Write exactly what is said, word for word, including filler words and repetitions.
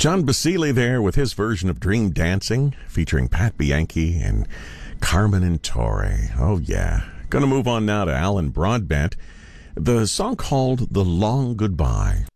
John Basile there with his version of Dream Dancing, featuring Pat Bianchi and Carmen and Torre. Oh, yeah. Gonna move on now to Alan Broadbent. The song called The Long Goodbye.